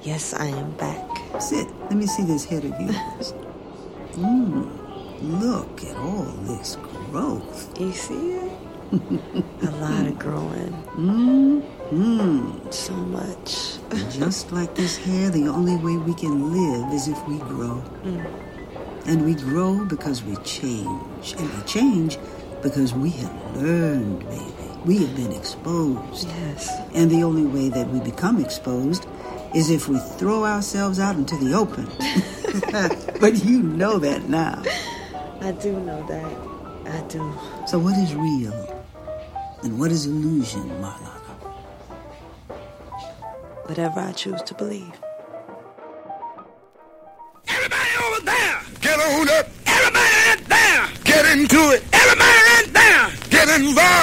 Yes, I am back. Sit. Let me see this head of yours. Look at all this growth. You see it? A lot of growing. So much. Just like this hair, the only way we can live is if we grow. And we grow because we change. And we change because we have learned, baby. We have been exposed. Yes. And the only way that we become exposed is if we throw ourselves out into the open. But you know that now. I do know that. I do. So what is real? And what is illusion, Marlana? Whatever I choose to believe. Everybody over there! Get on up! Everybody there! Get into